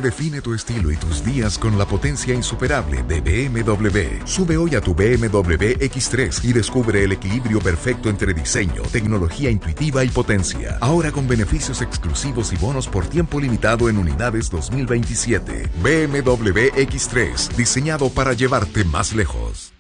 Redefine tu estilo y tus días con la potencia insuperable de BMW. Sube hoy a tu BMW X3 y descubre el equilibrio perfecto entre diseño, tecnología intuitiva y potencia. Ahora con beneficios exclusivos y bonos por tiempo limitado en unidades 2027. BMW X3, diseñado para llevarte más lejos.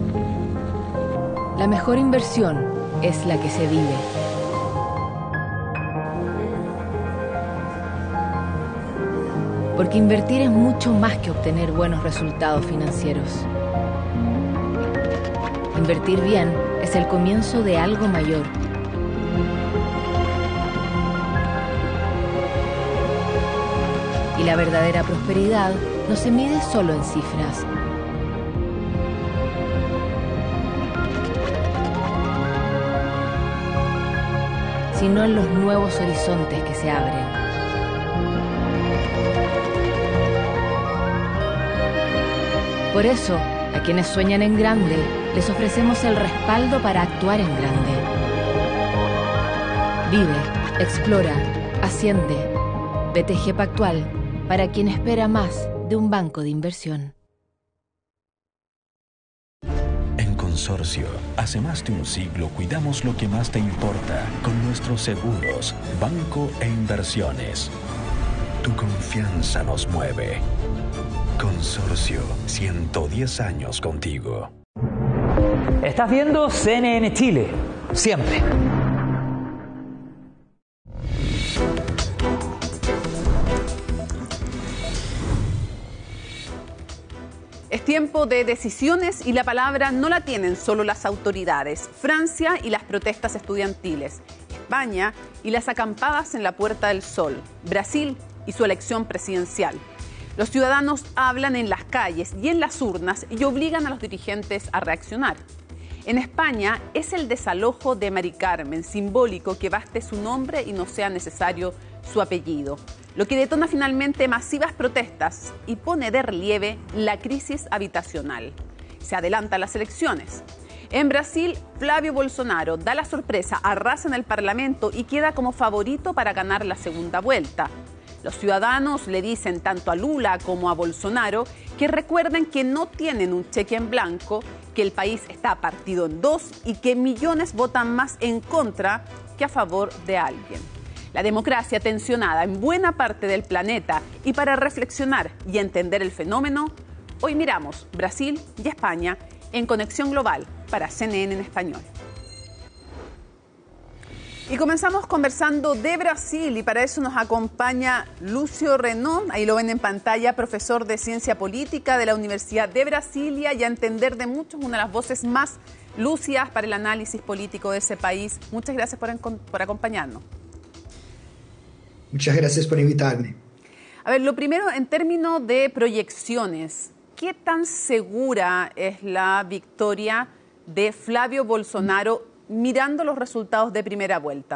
La mejor inversión es la que se vive. Porque invertir es mucho más que obtener buenos resultados financieros. Invertir bien es el comienzo de algo mayor. Y la verdadera prosperidad no se mide solo en cifras. Sino en los nuevos horizontes que se abren. Por eso, a quienes sueñan en grande, les ofrecemos el respaldo para actuar en grande. Vive, explora, asciende. BTG Pactual, para quien espera más de un banco de inversión. En Consorcio, hace más de un siglo cuidamos lo que más te importa con nuestros seguros, banco e inversiones. Tu confianza nos mueve. Consorcio, 110 años contigo. Estás viendo CNN Chile, siempre. Es tiempo de decisiones y la palabra no la tienen solo las autoridades. Francia y las protestas estudiantiles. España y las acampadas en la Puerta del Sol. Brasil y su elección presidencial. Los ciudadanos hablan en las calles y en las urnas y obligan a los dirigentes a reaccionar. En España es el desalojo de Mari Carmen, simbólico que baste su nombre y no sea necesario su apellido, lo que detona finalmente masivas protestas y pone de relieve la crisis habitacional. Se adelantan las elecciones. En Brasil, Flávio Bolsonaro da la sorpresa, arrasa en el Parlamento y queda como favorito para ganar la segunda vuelta. Los ciudadanos le dicen tanto a Lula como a Bolsonaro que recuerden que no tienen un cheque en blanco, que el país está partido en dos y que millones votan más en contra que a favor de alguien. La democracia tensionada en buena parte del planeta, y para reflexionar y entender el fenómeno, hoy miramos Brasil y España en Conexión Global para CNN en español. Y comenzamos conversando de Brasil y para eso nos acompaña Lúcio Renaud, ahí lo ven en pantalla, profesor de Ciencia Política de la Universidad de Brasilia y a entender de muchos, una de las voces más lúcidas para el análisis político de ese país. Muchas gracias por acompañarnos. Muchas gracias por invitarme. A ver, lo primero en términos de proyecciones, ¿qué tan segura es la victoria de Flávio Bolsonaro mirando los resultados de primera vuelta?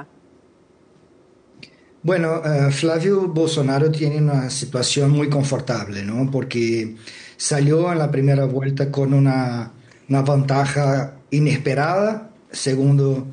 Bueno, Flávio Bolsonaro tiene una situación muy confortable, ¿no? Porque salió en la primera vuelta con una ventaja inesperada, segundo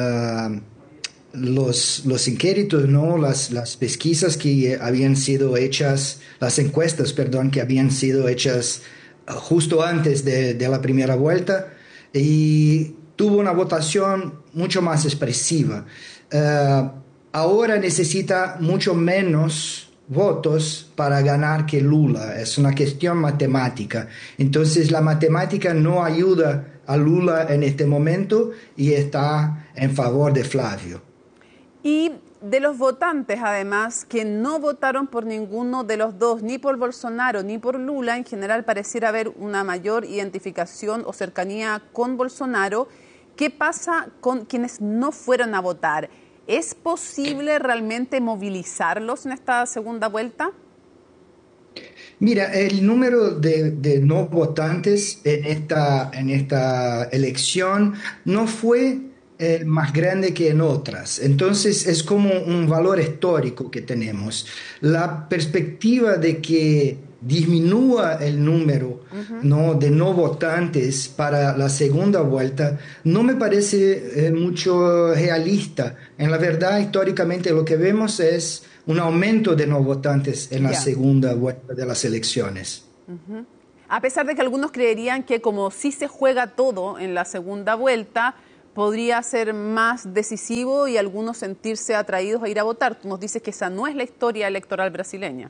los inquéritos, ¿no? Las pesquisas que habían sido hechas, las encuestas, perdón, que habían sido hechas justo antes de la primera vuelta, y tuvo una votación mucho más expresiva. Ahora necesita mucho menos votos para ganar que Lula. Es una cuestión matemática. Entonces la matemática no ayuda a Lula en este momento y está en favor de Flávio. Y de los votantes, además, que no votaron por ninguno de los dos, ni por Bolsonaro ni por Lula, en general pareciera haber una mayor identificación o cercanía con Bolsonaro. ¿Qué pasa con quienes no fueron a votar? ¿Es posible realmente movilizarlos en esta segunda vuelta? Mira, el número de no votantes en esta elección no fue más grande que en otras. Entonces es como un valor histórico que tenemos. La perspectiva de que disminúa el número ¿no? de no votantes para la segunda vuelta, no me parece mucho realista. En la verdad, históricamente lo que vemos es un aumento de no votantes en la segunda vuelta de las elecciones. A pesar de que algunos creerían que como sí se juega todo en la segunda vuelta, podría ser más decisivo y algunos sentirse atraídos a ir a votar. Tú nos dices que esa no es la historia electoral brasileña.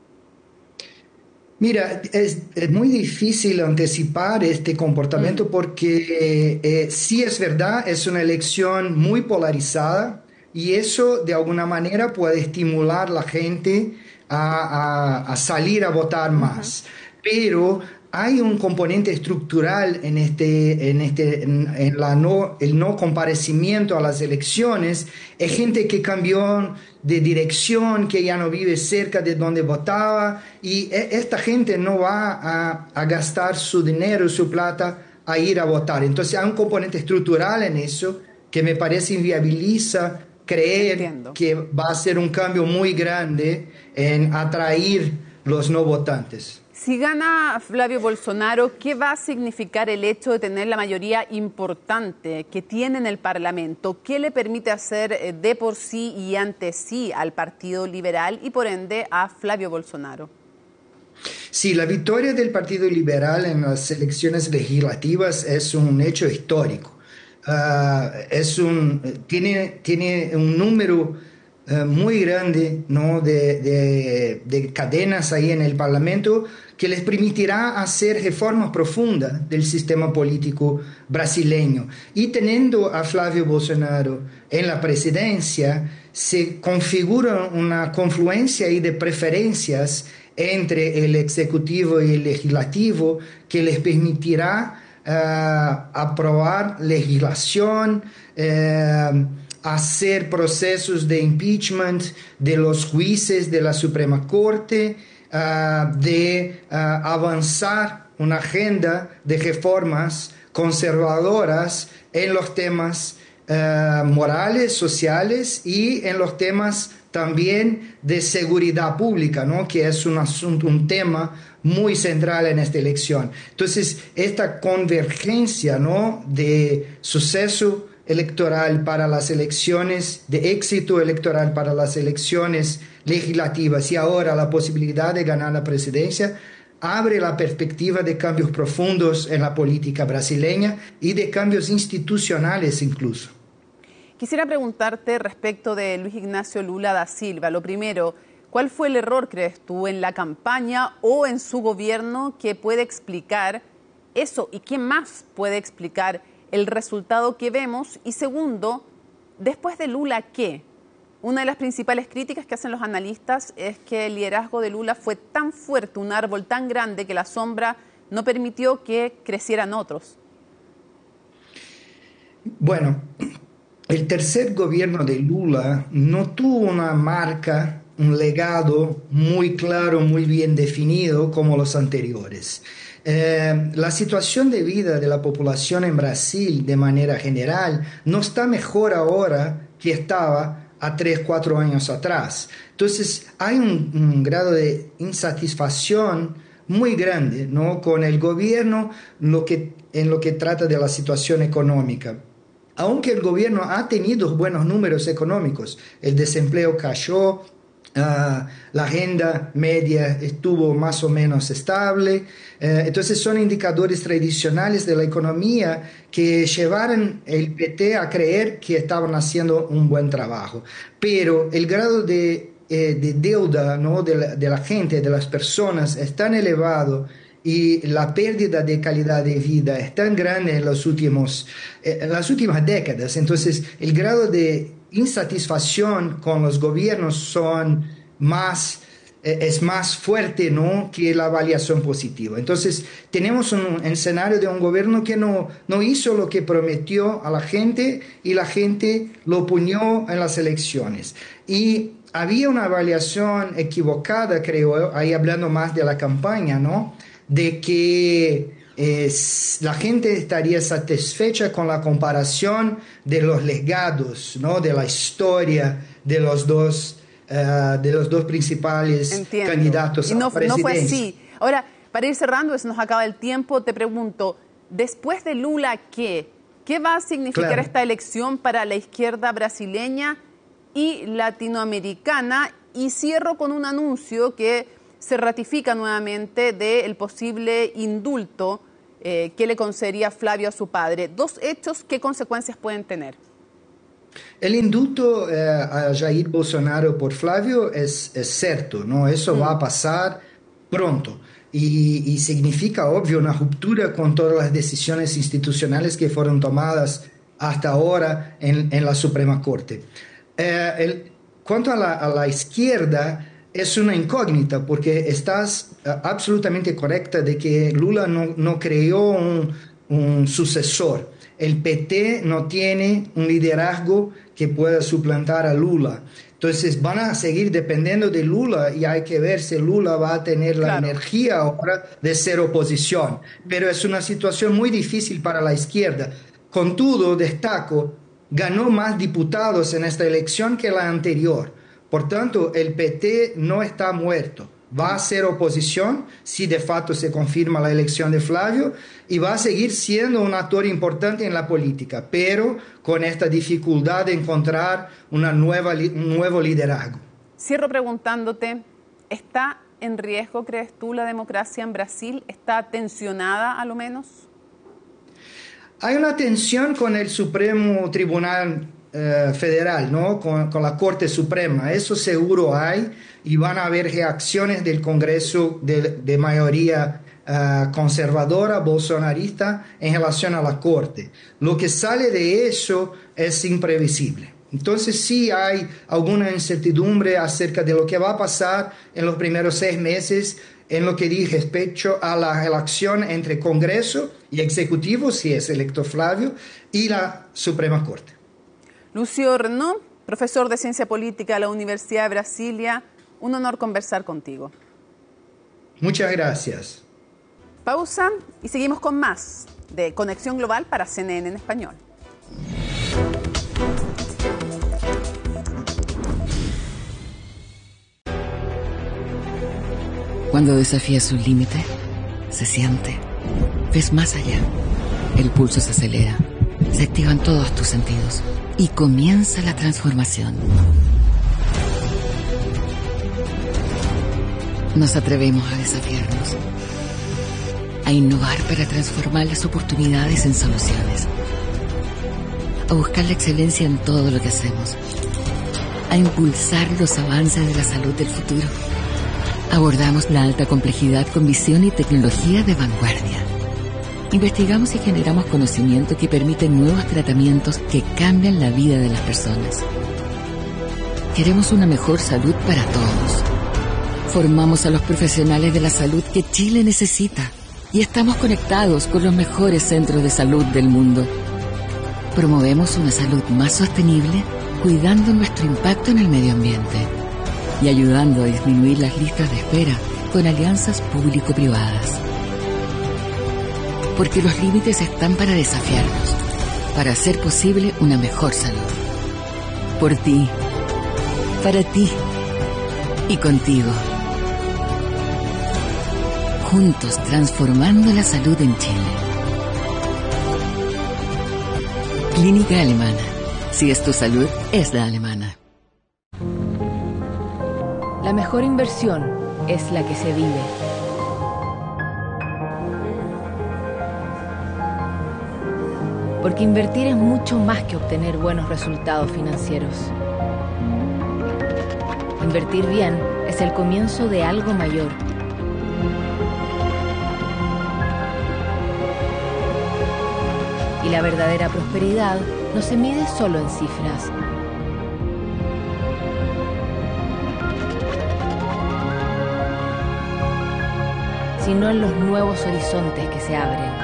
Mira, es muy difícil anticipar este comportamiento porque sí es verdad, es una elección muy polarizada y eso de alguna manera puede estimular a la gente a salir a votar más. Pero hay un componente estructural en el no comparecimiento a las elecciones. Es gente que cambió de dirección, que ya no vive cerca de donde votaba, y esta gente no va a gastar su dinero, su plata, a ir a votar. Entonces hay un componente estructural en eso que me parece inviabiliza creer que va a ser un cambio muy grande en atraer los no votantes. Si gana Flavio Bolsonaro, ¿qué va a significar el hecho de tener la mayoría importante que tiene en el Parlamento? ¿Qué le permite hacer de por sí y ante sí al Partido Liberal y por ende a Flavio Bolsonaro? Sí, la victoria del Partido Liberal en las elecciones legislativas es un hecho histórico. Tiene un número muy grande, ¿no? de cadenas ahí en el Parlamento que les permitirá hacer reformas profundas del sistema político brasileño. Y teniendo a Flavio Bolsonaro en la presidencia, se configura una confluencia ahí de preferencias entre el Ejecutivo y el Legislativo que les permitirá aprobar legislación, hacer procesos de impeachment de los jueces de la Suprema Corte, avanzar una agenda de reformas conservadoras en los temas morales, sociales y en los temas también de seguridad pública, ¿no? Que es un tema muy central en esta elección. Entonces, esta convergencia, ¿no? de suceso electoral para las elecciones, de éxito electoral para las elecciones legislativas y ahora la posibilidad de ganar la presidencia, abre la perspectiva de cambios profundos en la política brasileña y de cambios institucionales incluso. Quisiera preguntarte respecto de Luis Ignacio Lula da Silva. Lo primero, ¿cuál fue el error, crees tú, en la campaña o en su gobierno que puede explicar eso? ¿Y qué más puede explicar el resultado que vemos? Y segundo, después de Lula, ¿qué? Una de las principales críticas que hacen los analistas es que el liderazgo de Lula fue tan fuerte, un árbol tan grande, que la sombra no permitió que crecieran otros. Bueno, el tercer gobierno de Lula no tuvo una marca, un legado muy claro, muy bien definido como los anteriores. La situación de vida de la población en Brasil de manera general no está mejor ahora que estaba a 3-4 años atrás. Entonces hay un grado de insatisfacción muy grande, ¿no? con el gobierno en lo que trata de la situación económica. Aunque el gobierno ha tenido buenos números económicos, el desempleo cayó, la agenda media estuvo más o menos estable, entonces son indicadores tradicionales de la economía que llevaron el PT a creer que estaban haciendo un buen trabajo. Pero el grado de deuda, ¿no? de la gente, de las personas, es tan elevado y la pérdida de calidad de vida es tan grande en las últimas décadas. Entonces, el grado de insatisfacción con los gobiernos es más fuerte, ¿no? que la variación positiva. Entonces, tenemos un escenario de un gobierno que no hizo lo que prometió a la gente y la gente lo oponió en las elecciones. Y había una evaluación equivocada, creo, ahí hablando más de la campaña, ¿no? de que la gente estaría satisfecha con la comparación de los legados, ¿no? de la historia de los dos de los dos principales candidatos a la presidencia. No fue así. Ahora, para ir cerrando, se nos acaba el tiempo, te pregunto, después de Lula, ¿qué va a significar esta elección para la izquierda brasileña y latinoamericana? Y cierro con un anuncio que se ratifica nuevamente del posible indulto que le concedería Flávio a su padre. Dos hechos, ¿qué consecuencias pueden tener? El indulto a Jair Bolsonaro por Flávio es cierto, ¿no? Eso va a pasar pronto. Y significa, obvio, una ruptura con todas las decisiones institucionales que fueron tomadas hasta ahora en la Suprema Corte. Cuanto a la izquierda, es una incógnita, porque estás absolutamente correcta de que Lula no creó un sucesor. El PT no tiene un liderazgo que pueda suplantar a Lula. Entonces van a seguir dependiendo de Lula y hay que ver si Lula va a tener la energía ahora de ser oposición. Pero es una situación muy difícil para la izquierda. Con todo, destaco, ganó más diputados en esta elección que la anterior. Por tanto, el PT no está muerto. Va a ser oposición si de facto se confirma la elección de Flávio y va a seguir siendo un actor importante en la política, pero con esta dificultad de encontrar un nuevo liderazgo. Cierro preguntándote, ¿está en riesgo, crees tú, la democracia en Brasil? ¿Está tensionada a lo menos? Hay una tensión con el Supremo Tribunal Federal, ¿no? Con la Corte Suprema, eso seguro hay, y van a haber reacciones del Congreso de mayoría conservadora, bolsonarista, en relación a la Corte. Lo que sale de eso es imprevisible. Entonces sí hay alguna incertidumbre acerca de lo que va a pasar en los primeros 6 meses en lo que dice respecto a la relación entre Congreso y Ejecutivo, si es electo Flávio, y la Suprema Corte. Lúcio Renaud, profesor de Ciencia Política de la Universidad de Brasilia, un honor conversar contigo. Muchas gracias. Pausa y seguimos con más de Conexión Global para CNN en español. Cuando desafías un límite, se siente, ves más allá. El pulso se acelera, se activan todos tus sentidos y comienza la transformación. Nos atrevemos a desafiarnos, a innovar para transformar las oportunidades en soluciones, a buscar la excelencia en todo lo que hacemos, a impulsar los avances de la salud del futuro. Abordamos la alta complejidad con visión y tecnología de vanguardia. Investigamos y generamos conocimiento que permite nuevos tratamientos que cambian la vida de las personas. Queremos una mejor salud para todos. Formamos a los profesionales de la salud que Chile necesita y estamos conectados con los mejores centros de salud del mundo. Promovemos una salud más sostenible, cuidando nuestro impacto en el medio ambiente y ayudando a disminuir las listas de espera con alianzas público-privadas. Porque los límites están para desafiarnos, para hacer posible una mejor salud. Por ti, para ti y contigo. Juntos transformando la salud en Chile. Clínica Alemana. Si es tu salud, es la alemana. La mejor inversión es la que se vive. Porque invertir es mucho más que obtener buenos resultados financieros. Invertir bien es el comienzo de algo mayor. Y la verdadera prosperidad no se mide solo en cifras. Sino en los nuevos horizontes que se abren.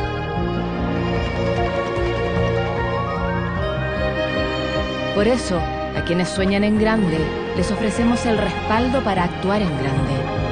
Por eso, a quienes sueñan en grande, les ofrecemos el respaldo para actuar en grande.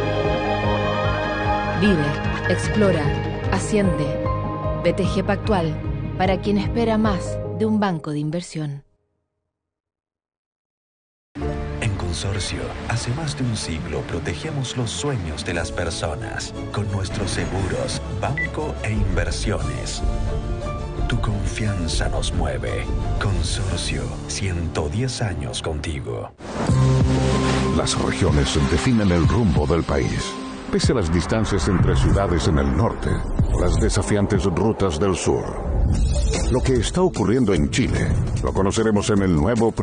Vive, explora, asciende. BTG Pactual, para quien espera más de un banco de inversión. Consorcio, hace más de un siglo protegemos los sueños de las personas con nuestros seguros, banco e inversiones. Tu confianza nos mueve. Consorcio, 110 años contigo. Las regiones definen el rumbo del país. Pese a las distancias entre ciudades en el norte, las desafiantes rutas del sur. Lo que está ocurriendo en Chile, lo conoceremos en el nuevo